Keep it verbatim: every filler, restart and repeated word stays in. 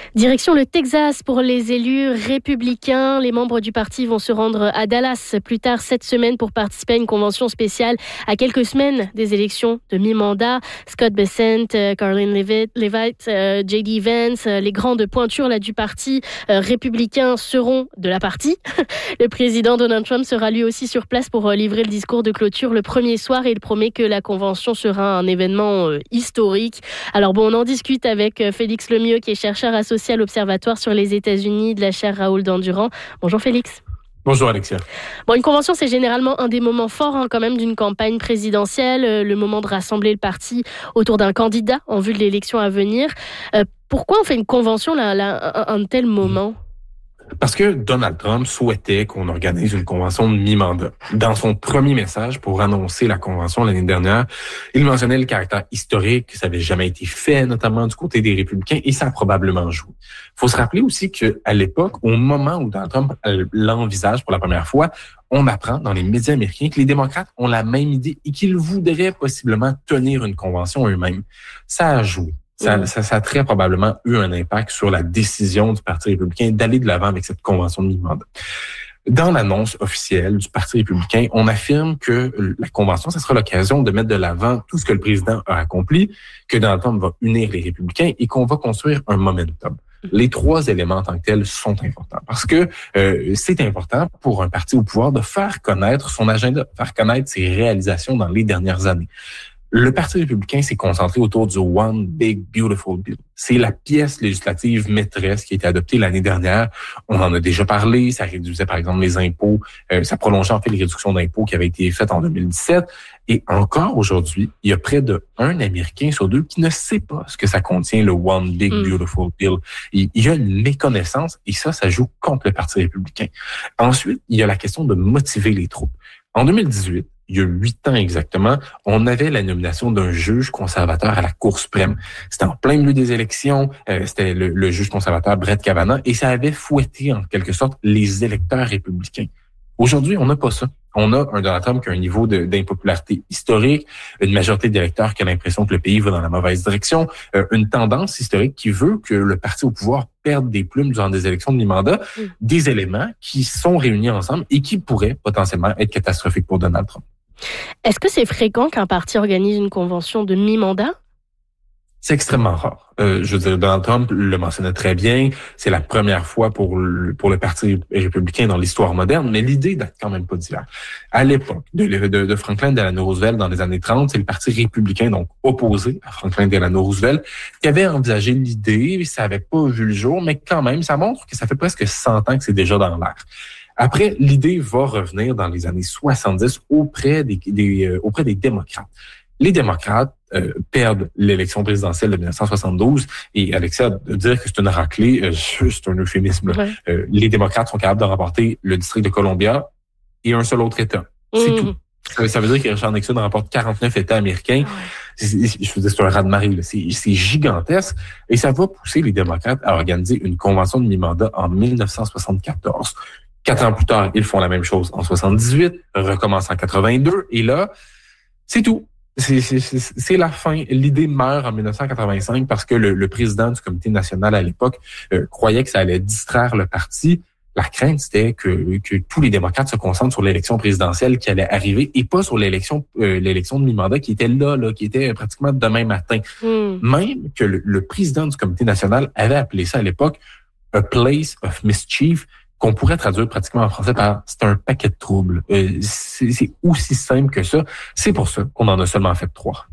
Direction le Texas pour les élus républicains. Les membres du parti vont se rendre à Dallas plus tard cette semaine pour participer à une convention spéciale à quelques semaines des élections de mi-mandat. Scott Bessent, Caroline Levitt, Levitt euh, J D Vance, euh, les grandes pointures là, du parti euh, républicain seront de la partie. Le président Donald Trump sera lui aussi sur place pour euh, livrer le discours de clôture le premier soir et il promet que la convention sera un événement euh, historique. Alors bon, on en discute avec euh, Félix Lemieux qui est chercheur associé à l'Observatoire sur les États-Unis de la chaire Raoul Dandurand. Bonjour Félix. Bonjour Alexia. Bon, une convention, c'est généralement un des moments forts hein, quand même d'une campagne présidentielle, euh, le moment de rassembler le parti autour d'un candidat en vue de l'élection à venir. Euh, pourquoi on fait une convention là, là, un, un tel moment ? Parce que Donald Trump souhaitait qu'on organise une convention de mi-mandat. Dans son premier message pour annoncer la convention l'année dernière, il mentionnait le caractère historique, que ça n'avait jamais été fait, notamment du côté des républicains, et ça a probablement joué. Il faut se rappeler aussi qu'à l'époque, au moment où Donald Trump l'envisage pour la première fois, on apprend dans les médias américains que les démocrates ont la même idée et qu'ils voudraient possiblement tenir une convention eux-mêmes. Ça a joué. Ça, ça, ça a très probablement eu un impact sur la décision du Parti républicain d'aller de l'avant avec cette convention de mi-mandat. Dans l'annonce officielle du Parti républicain, on affirme que la convention, ça sera l'occasion de mettre de l'avant tout ce que le président a accompli, que Donald Trump va unir les républicains et qu'on va construire un momentum. Les trois éléments en tant que tels sont importants parce que euh, c'est important pour un parti au pouvoir de faire connaître son agenda, faire connaître ses réalisations dans les dernières années. Le Parti républicain s'est concentré autour du One Big Beautiful Bill. C'est la pièce législative maîtresse qui a été adoptée l'année dernière. On en a déjà parlé. Ça réduisait, par exemple, les impôts. Euh, ça prolongeait, en fait, les réductions d'impôts qui avaient été faites en deux mille dix-sept. Et encore aujourd'hui, il y a près de un Américain sur deux qui ne sait pas ce que ça contient, le One Big Beautiful Bill. Et il y a une méconnaissance et ça, ça joue contre le Parti républicain. Ensuite, il y a la question de motiver les troupes. En deux mille dix-huit, il y a huit ans exactement, on avait la nomination d'un juge conservateur à la Cour suprême. C'était en plein milieu des élections, euh, c'était le, le juge conservateur Brett Kavanaugh, et ça avait fouetté en quelque sorte les électeurs républicains. Aujourd'hui, on n'a pas ça. On a un Donald Trump qui a un niveau de, d'impopularité historique, une majorité d'électeurs qui a l'impression que le pays va dans la mauvaise direction, euh, une tendance historique qui veut que le parti au pouvoir perde des plumes durant des élections de mi-mandat, mmh. des éléments qui sont réunis ensemble et qui pourraient potentiellement être catastrophiques pour Donald Trump. Est-ce que c'est fréquent qu'un parti organise une convention de mi-mandat? C'est extrêmement rare. Euh, je veux dire, Donald Trump le mentionnait très bien. C'est la première fois pour le, pour le Parti républicain dans l'histoire moderne, mais l'idée date quand même pas d'hier. À l'époque de, de, de Franklin Delano Roosevelt dans les années trente, c'est le Parti républicain, donc opposé à Franklin Delano Roosevelt, qui avait envisagé l'idée. Ça avait pas vu le jour, mais quand même, ça montre que ça fait presque cent ans que c'est déjà dans l'air. Après, l'idée va revenir dans les années soixante-dix auprès des, des, euh, auprès des démocrates. Les démocrates euh, perdent l'élection présidentielle de dix-neuf cent soixante-douze et Alexia, de dire que c'est une raclée, euh, c'est un euphémisme. Ouais. Euh, les démocrates sont capables de remporter le district de Columbia et un seul autre État. C'est mmh. tout. Ça, ça veut dire que Richard Nixon remporte quarante-neuf États américains. Ouais. C'est, je veux dire, c'est un raz-de-marée. Là. C'est, c'est gigantesque. Et ça va pousser les démocrates à organiser une convention de mi-mandat en dix-neuf cent soixante-quatorze. Quatre ans plus tard, ils font la même chose en soixante-dix-huit, recommencent en quatre-vingt-deux, et là, c'est tout. C'est, c'est, c'est la fin. L'idée meurt en dix-neuf cent quatre-vingt-cinq parce que le, le président du comité national à l'époque euh, croyait que ça allait distraire le parti. La crainte, c'était que, que tous les démocrates se concentrent sur l'élection présidentielle qui allait arriver et pas sur l'élection euh, l'élection de mi-mandat qui était là, là, qui était pratiquement demain matin. Mm. Même que le, le président du comité national avait appelé ça à l'époque « a place of mischief », qu'on pourrait traduire pratiquement en français par « c'est un paquet de troubles ». Euh, c'est, c'est aussi simple que ça. C'est pour ça qu'on en a seulement fait trois.